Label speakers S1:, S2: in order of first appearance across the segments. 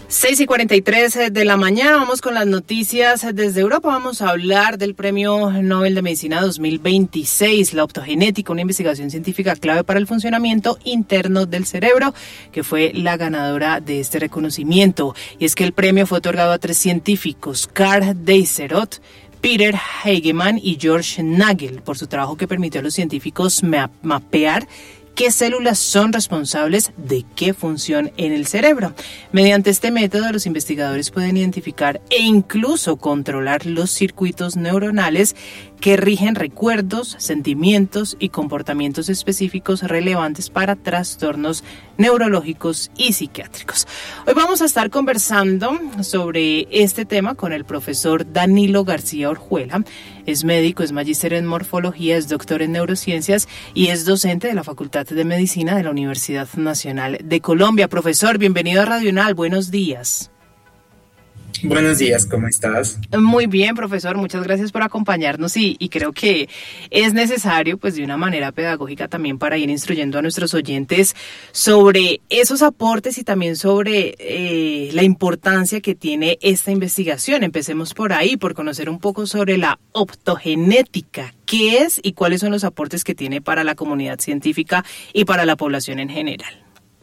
S1: 6:43 de la mañana, vamos con las noticias desde Europa. Vamos a hablar del Premio Nobel de Medicina 2026, la optogenética, una investigación científica clave para el funcionamiento interno del cerebro, que fue la ganadora de este reconocimiento. Y es que el premio fue otorgado a 3 científicos, Karl Deisserot, Peter Hagemann y George Nagel, por su trabajo que permitió a los científicos mapear qué células son responsables de qué función en el cerebro. Mediante este método, los investigadores pueden identificar e incluso controlar los circuitos neuronales que rigen recuerdos, sentimientos y comportamientos específicos relevantes para trastornos neurológicos y psiquiátricos. Hoy vamos a estar conversando sobre este tema con el profesor Danilo García Orjuela. Es médico, es magíster en morfología, es doctor en neurociencias y es docente de la Facultad de Medicina de la Universidad Nacional de Colombia. Profesor, bienvenido a Radional, buenos días.
S2: Buenos días, ¿cómo estás?
S1: Muy bien, profesor, muchas gracias por acompañarnos y creo que es necesario, pues de una manera pedagógica también para ir instruyendo a nuestros oyentes sobre esos aportes y también sobre la importancia que tiene esta investigación. Empecemos por ahí, por conocer un poco sobre la optogenética. ¿Qué es y cuáles son los aportes que tiene para la comunidad científica y para la población en general?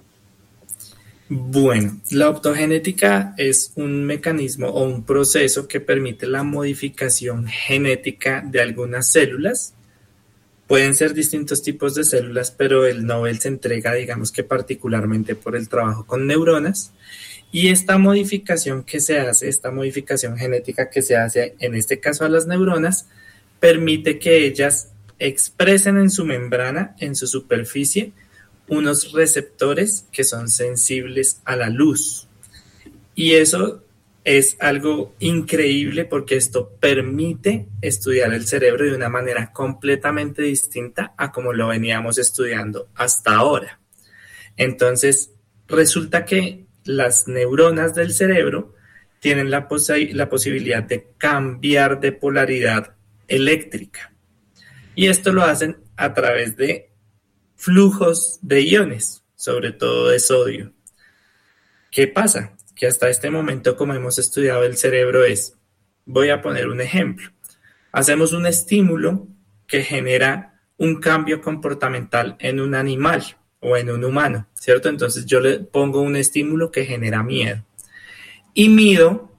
S2: Bueno, la optogenética es un mecanismo o un proceso que permite la modificación genética de algunas células. Pueden ser distintos tipos de células, pero el Nobel se entrega, digamos que particularmente por el trabajo con neuronas. Y esta modificación que se hace, esta modificación genética que se hace, en este caso a las neuronas, permite que ellas expresen en su membrana, en su superficie, unos receptores que son sensibles a la luz. Y eso es algo increíble porque esto permite estudiar el cerebro de una manera completamente distinta a como lo veníamos estudiando hasta ahora. Entonces, resulta que las neuronas del cerebro tienen la posibilidad de cambiar de polaridad eléctrica. Y esto lo hacen a través de flujos de iones, sobre todo de sodio. ¿Qué pasa? Que hasta este momento, como hemos estudiado el cerebro, voy a poner un ejemplo. Hacemos un estímulo que genera un cambio comportamental en un animal o en un humano, ¿cierto? Entonces yo le pongo un estímulo que genera miedo y mido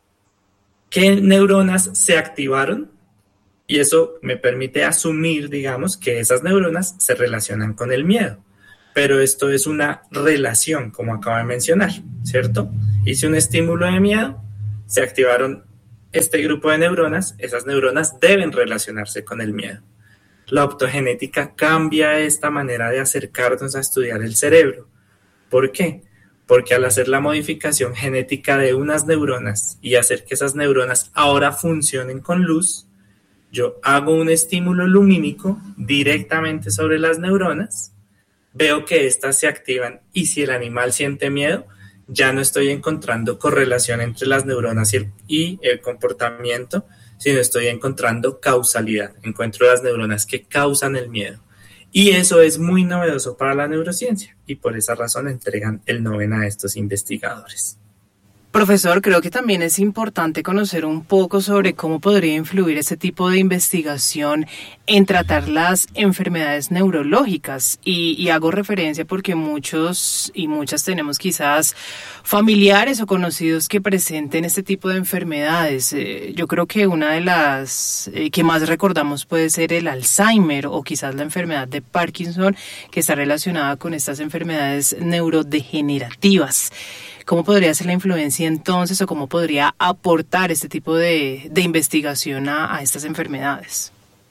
S2: qué neuronas se activaron. Y eso me permite asumir, digamos, que esas neuronas se relacionan con el miedo. Pero esto es una relación, como acabo de mencionar, ¿cierto? Hice un estímulo de miedo, se activaron este grupo de neuronas, esas neuronas deben relacionarse con el miedo. La optogenética cambia esta manera de acercarnos a estudiar el cerebro. ¿Por qué? Porque al hacer la modificación genética de unas neuronas y hacer que esas neuronas ahora funcionen con luz, yo hago un estímulo lumínico directamente sobre las neuronas, veo que éstas se activan y si el animal siente miedo, ya no estoy encontrando correlación entre las neuronas y el comportamiento, sino estoy encontrando causalidad. Encuentro las neuronas que causan el miedo. Y eso es muy novedoso para la neurociencia y por esa razón entregan el Nobel a estos investigadores.
S1: Profesor, creo que también es importante conocer un poco sobre cómo podría influir este tipo de investigación en tratar las enfermedades neurológicas. Y hago referencia porque muchos y muchas tenemos quizás familiares o conocidos que presenten este tipo de enfermedades. Yo creo que una de las que más recordamos puede ser el Alzheimer o quizás la enfermedad de Parkinson, que está relacionada con estas enfermedades neurodegenerativas. ¿Cómo podría ser la influencia entonces o cómo podría aportar este tipo de investigación a estas enfermedades?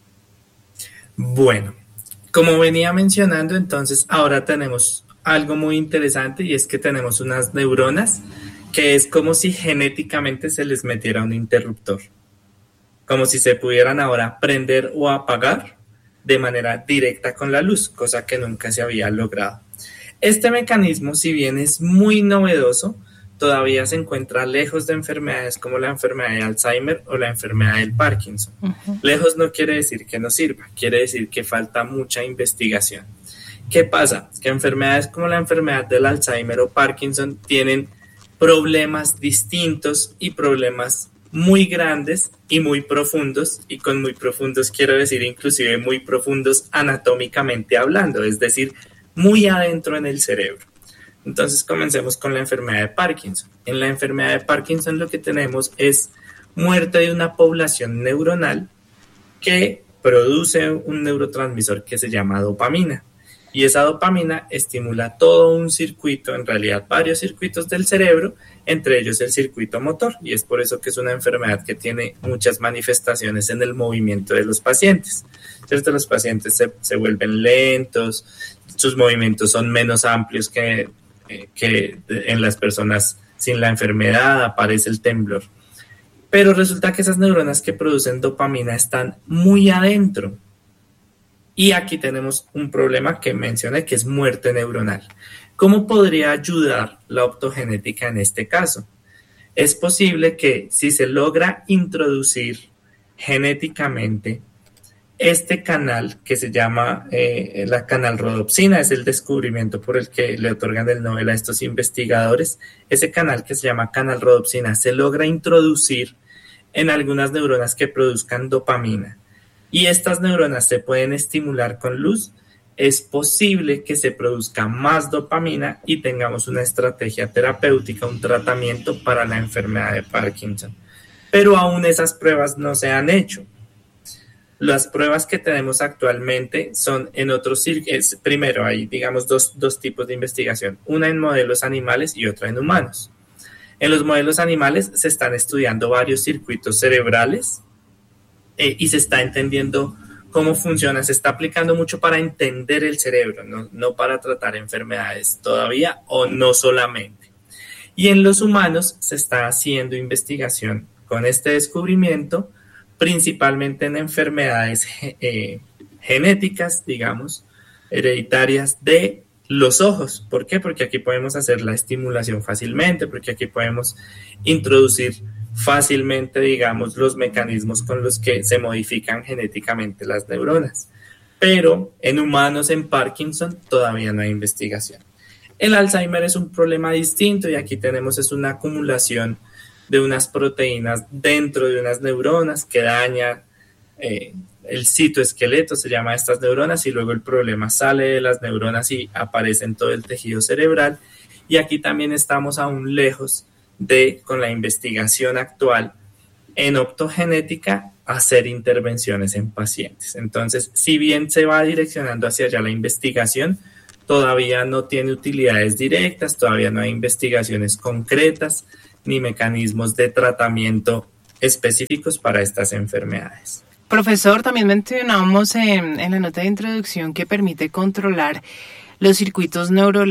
S2: Bueno, como venía mencionando, entonces ahora tenemos algo muy interesante y es que tenemos unas neuronas que es como si genéticamente se les metiera un interruptor, como si se pudieran ahora prender o apagar de manera directa con la luz, cosa que nunca se había logrado. Este mecanismo, si bien es muy novedoso, todavía se encuentra lejos de enfermedades como la enfermedad de Alzheimer o la enfermedad del Parkinson. Uh-huh. Lejos no quiere decir que no sirva, quiere decir que falta mucha investigación. ¿Qué pasa? Que enfermedades como la enfermedad del Alzheimer o Parkinson tienen problemas distintos y problemas muy grandes y muy profundos, y con muy profundos quiero decir inclusive muy profundos anatómicamente hablando, es decir, muy adentro en el cerebro. Entonces comencemos con la enfermedad de Parkinson. En la enfermedad de Parkinson lo que tenemos es muerte de una población neuronal que produce un neurotransmisor que se llama dopamina. Y esa dopamina estimula todo un circuito, en realidad varios circuitos del cerebro, entre ellos el circuito motor. Y es por eso que es una enfermedad que tiene muchas manifestaciones en el movimiento de los pacientes. ¿Cierto? Los pacientes se vuelven lentos, sus movimientos son menos amplios que en las personas sin la enfermedad, aparece el temblor. Pero resulta que esas neuronas que producen dopamina están muy adentro. Y aquí tenemos un problema que mencioné, que es muerte neuronal. ¿Cómo podría ayudar la optogenética en este caso? Es posible que si se logra introducir genéticamente este canal que se llama la canalrodopsina, es el descubrimiento por el que le otorgan el Nobel a estos investigadores, ese canal que se llama canalrodopsina se logra introducir en algunas neuronas que produzcan dopamina y estas neuronas se pueden estimular con luz, es posible que se produzca más dopamina y tengamos una estrategia terapéutica, un tratamiento para la enfermedad de Parkinson. Pero aún esas pruebas no se han hecho. Las pruebas que tenemos actualmente son en otros circuitos. Primero, hay, digamos, dos tipos de investigación, una en modelos animales y otra en humanos. En los modelos animales se están estudiando varios circuitos cerebrales y se está entendiendo cómo funciona. Se está aplicando mucho para entender el cerebro, no para tratar enfermedades todavía o no solamente. Y en los humanos se está haciendo investigación con este descubrimiento, principalmente en enfermedades genéticas, digamos, hereditarias de los ojos. ¿Por qué? Porque aquí podemos hacer la estimulación fácilmente, porque aquí podemos introducir fácilmente, digamos, los mecanismos con los que se modifican genéticamente las neuronas. Pero en humanos, en Parkinson, todavía no hay investigación. El Alzheimer es un problema distinto y aquí tenemos es una acumulación de unas proteínas dentro de unas neuronas que dañan el citoesqueleto, se llama estas neuronas, y luego el problema sale de las neuronas y aparece en todo el tejido cerebral. Y aquí también estamos aún lejos de, con la investigación actual en optogenética, hacer intervenciones en pacientes. Entonces, si bien se va direccionando hacia allá la investigación, todavía no tiene utilidades directas, todavía no hay investigaciones concretas ni mecanismos de tratamiento específicos para estas enfermedades.
S1: Profesor, también mencionábamos en la nota de introducción que permite controlar los circuitos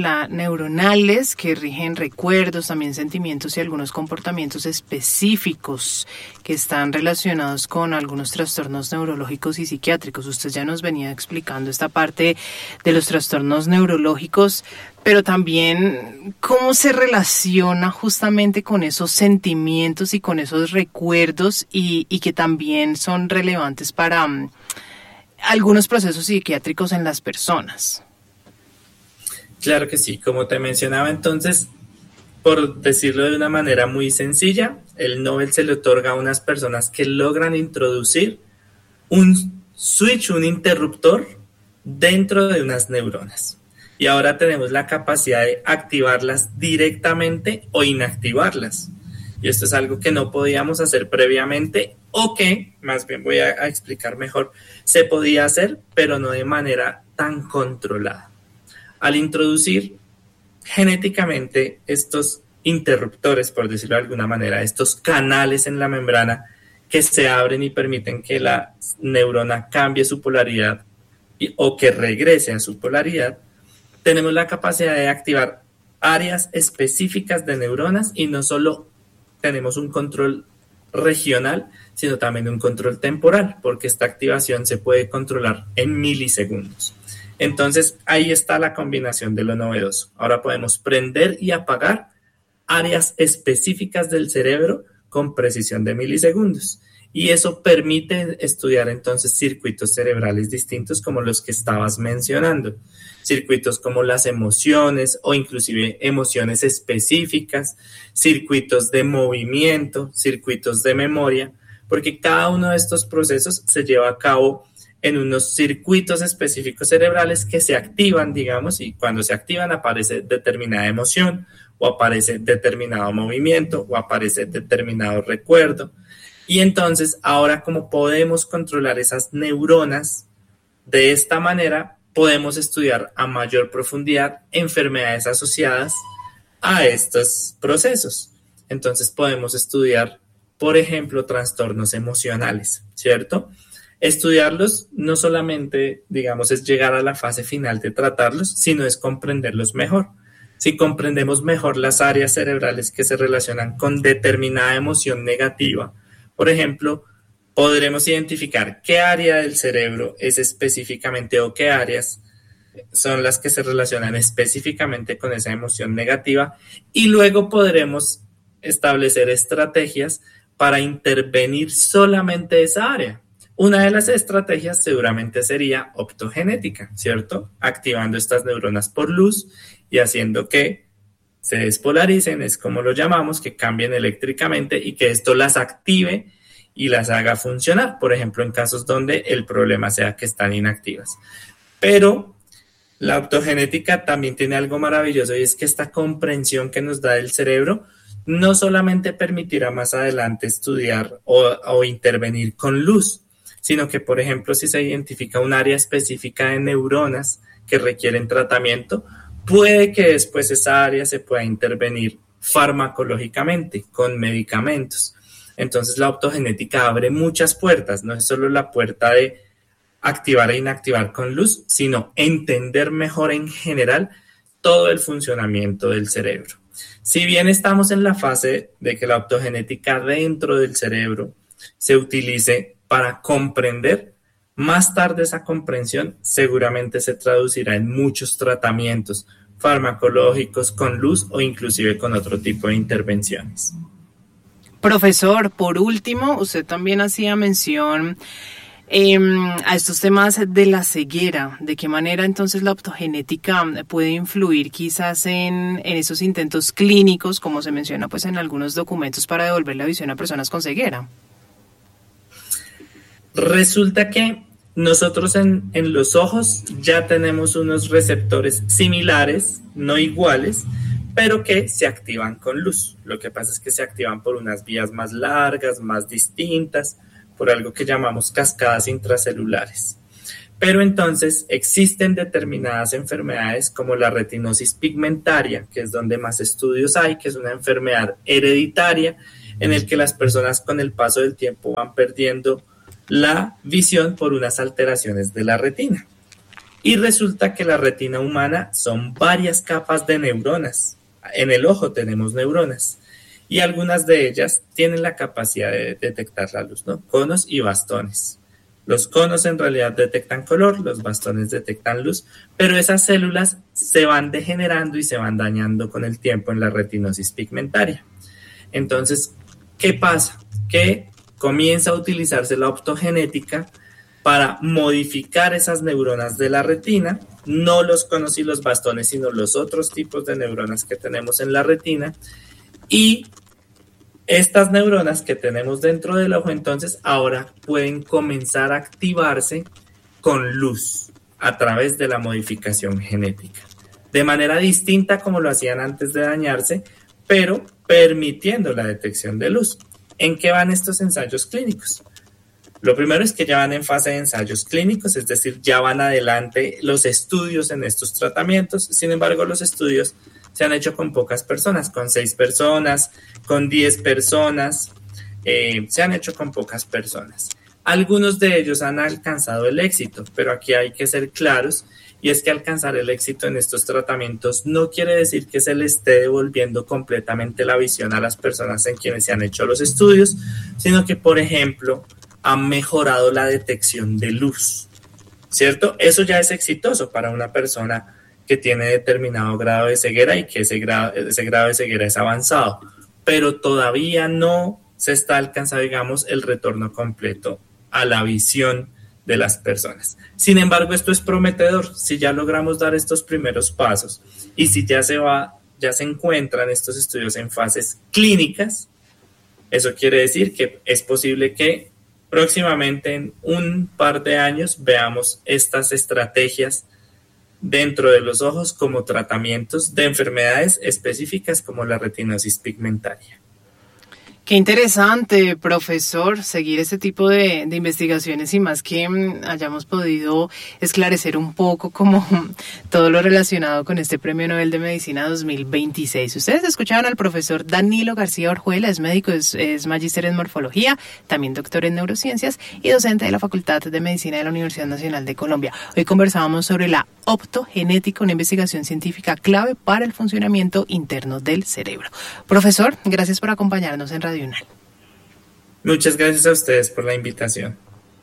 S1: neuronales que rigen recuerdos, también sentimientos y algunos comportamientos específicos que están relacionados con algunos trastornos neurológicos y psiquiátricos. Usted ya nos venía explicando esta parte de los trastornos neurológicos, pero también cómo se relaciona justamente con esos sentimientos y con esos recuerdos y que también son relevantes para algunos procesos psiquiátricos en las personas.
S2: Claro que sí, como te mencionaba entonces, por decirlo de una manera muy sencilla, el Nobel se le otorga a unas personas que logran introducir un switch, un interruptor dentro de unas neuronas. Y ahora tenemos la capacidad de activarlas directamente o inactivarlas. Y esto es algo que no podíamos hacer previamente o que, más bien voy a explicar mejor, se podía hacer, pero no de manera tan controlada. Al introducir genéticamente estos interruptores, por decirlo de alguna manera, estos canales en la membrana que se abren y permiten que la neurona cambie su polaridad o que regrese a su polaridad, tenemos la capacidad de activar áreas específicas de neuronas y no solo tenemos un control regional, sino también un control temporal, porque esta activación se puede controlar en milisegundos. Entonces, ahí está la combinación de lo novedoso. Ahora podemos prender y apagar áreas específicas del cerebro con precisión de milisegundos. y eso permite estudiar entonces circuitos cerebrales distintos como los que estabas mencionando, circuitos como las emociones o inclusive emociones específicas, circuitos de movimiento, circuitos de memoria, porque cada uno de estos procesos se lleva a cabo en unos circuitos específicos cerebrales que se activan, digamos, y cuando se activan aparece determinada emoción o aparece determinado movimiento o aparece determinado recuerdo. Y entonces, ahora como podemos controlar esas neuronas de esta manera, podemos estudiar a mayor profundidad enfermedades asociadas a estos procesos. Entonces podemos estudiar, por ejemplo, trastornos emocionales, ¿cierto? Estudiarlos no solamente, digamos, es llegar a la fase final de tratarlos, sino es comprenderlos mejor. Si comprendemos mejor las áreas cerebrales que se relacionan con determinada emoción negativa, por ejemplo, podremos identificar qué área del cerebro es específicamente o qué áreas son las que se relacionan específicamente con esa emoción negativa y luego podremos establecer estrategias para intervenir solamente esa área. Una de las estrategias seguramente sería optogenética, ¿cierto? Activando estas neuronas por luz y haciendo que se despolaricen, es como lo llamamos, que cambien eléctricamente y que esto las active y las haga funcionar, por ejemplo, en casos donde el problema sea que están inactivas. Pero la optogenética también tiene algo maravilloso y es que esta comprensión que nos da el cerebro no solamente permitirá más adelante estudiar o intervenir con luz, sino que, por ejemplo, si se identifica un área específica de neuronas que requieren tratamiento, puede que después esa área se pueda intervenir farmacológicamente con medicamentos. Entonces la optogenética abre muchas puertas, no es solo la puerta de activar e inactivar con luz, sino entender mejor en general todo el funcionamiento del cerebro. Si bien estamos en la fase de que la optogenética dentro del cerebro se utilice para comprender, más tarde esa comprensión seguramente se traducirá en muchos tratamientos farmacológicos con luz o inclusive con otro tipo de intervenciones.
S1: Profesor, por último, usted también hacía mención a estos temas de la ceguera. ¿De qué manera entonces la optogenética puede influir quizás en esos intentos clínicos, como se menciona pues en algunos documentos, para devolver la visión a personas con ceguera?
S2: Resulta que nosotros en los ojos ya tenemos unos receptores similares, no iguales, pero que se activan con luz. Lo que pasa es que se activan por unas vías más largas, más distintas, por algo que llamamos cascadas intracelulares. Pero entonces existen determinadas enfermedades como la retinosis pigmentaria, que es donde más estudios hay, que es una enfermedad hereditaria en el que las personas con el paso del tiempo van perdiendo la visión por unas alteraciones de la retina. Y resulta que la retina humana son varias capas de neuronas. En el ojo tenemos neuronas y algunas de ellas tienen la capacidad de detectar la luz, ¿no? Conos y bastones. Los conos en realidad detectan color, los bastones detectan luz, pero esas células se van degenerando y se van dañando con el tiempo en la retinosis pigmentaria. Entonces, ¿qué pasa? Que comienza a utilizarse la optogenética para modificar esas neuronas de la retina, no los conos y los bastones, sino los otros tipos de neuronas que tenemos en la retina, y estas neuronas que tenemos dentro del ojo entonces ahora pueden comenzar a activarse con luz a través de la modificación genética, de manera distinta como lo hacían antes de dañarse, pero permitiendo la detección de luz. ¿En qué van estos ensayos clínicos? Lo primero es que ya van en fase de ensayos clínicos, es decir, ya van adelante los estudios en estos tratamientos. Sin embargo, los estudios se han hecho con pocas personas, con 6 personas, con 10 personas, se han hecho con pocas personas. Algunos de ellos han alcanzado el éxito, pero aquí hay que ser claros, y es que alcanzar el éxito en estos tratamientos no quiere decir que se le esté devolviendo completamente la visión a las personas en quienes se han hecho los estudios, sino que, por ejemplo, han mejorado la detección de luz, ¿cierto? Eso ya es exitoso para una persona que tiene determinado grado de ceguera y que ese grado de ceguera es avanzado, pero todavía no se está alcanzando, digamos, el retorno completo a la visión de las personas. Sin embargo, esto es prometedor. Si ya logramos dar estos primeros pasos y si ya se encuentran estos estudios en fases clínicas, eso quiere decir que es posible que próximamente en un par de años veamos estas estrategias dentro de los ojos como tratamientos de enfermedades específicas como la retinosis pigmentaria.
S1: Qué interesante, profesor, seguir este tipo de investigaciones y más que hayamos podido esclarecer un poco como todo lo relacionado con este Premio Nobel de Medicina 2026. Ustedes escuchaban al profesor Danilo García Orjuela, es médico, es magíster en morfología, también doctor en neurociencias y docente de la Facultad de Medicina de la Universidad Nacional de Colombia. Hoy conversábamos sobre la optogenética, una investigación científica clave para el funcionamiento interno del cerebro. Profesor, gracias por acompañarnos en Radio UNAM.
S2: Muchas gracias a ustedes por la invitación.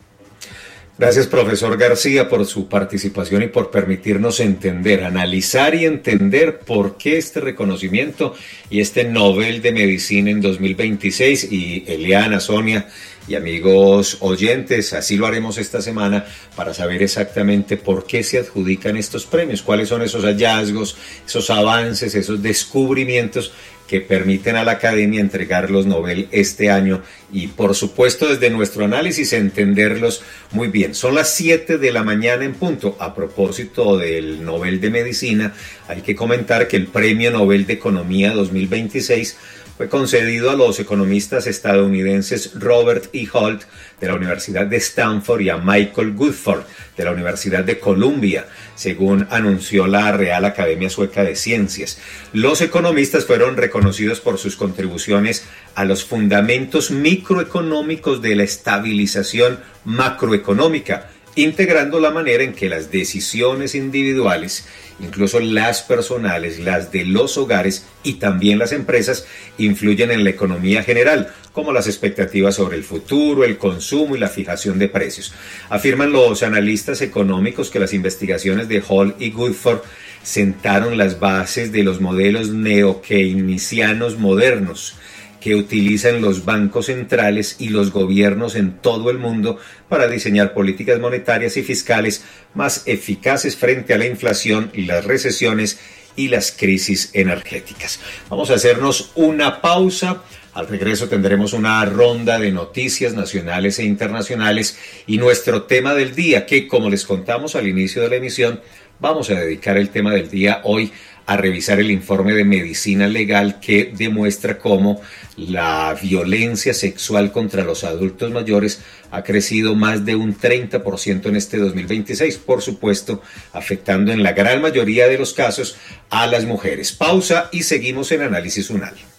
S3: Gracias, profesor García, por su participación y por permitirnos entender, analizar y entender por qué este reconocimiento y este Nobel de Medicina en 2026. Y Eliana, Sonia y amigos oyentes, así lo haremos esta semana para saber exactamente por qué se adjudican estos premios, cuáles son esos hallazgos, esos avances, esos descubrimientos que permiten a la academia entregar los Nobel este año y, por supuesto, desde nuestro análisis entenderlos muy bien. Son las 7 de la mañana en punto. A propósito del Nobel de Medicina, hay que comentar que el Premio Nobel de Economía 2026 fue concedido a los economistas estadounidenses Robert E. Holt de la Universidad de Stanford y a Michael Goodford de la Universidad de Columbia, según anunció la Real Academia Sueca de Ciencias. Los economistas fueron reconocidos por sus contribuciones a los fundamentos microeconómicos de la estabilización macroeconómica, integrando la manera en que las decisiones individuales, incluso las personales, las de los hogares y también las empresas, influyen en la economía general, como las expectativas sobre el futuro, el consumo y la fijación de precios. Afirman los analistas económicos que las investigaciones de Hall y Goodford sentaron las bases de los modelos neo-keynesianos modernos que utilizan los bancos centrales y los gobiernos en todo el mundo para diseñar políticas monetarias y fiscales más eficaces frente a la inflación y las recesiones y las crisis energéticas. Vamos a hacernos una pausa. Al regreso tendremos una ronda de noticias nacionales e internacionales y nuestro tema del día, que, como les contamos al inicio de la emisión, vamos a dedicar el tema del día hoy a revisar el informe de medicina legal que demuestra cómo la violencia sexual contra los adultos mayores ha crecido más de un 30% en este 2026, por supuesto, afectando en la gran mayoría de los casos a las mujeres. Pausa y seguimos en Análisis UNAL.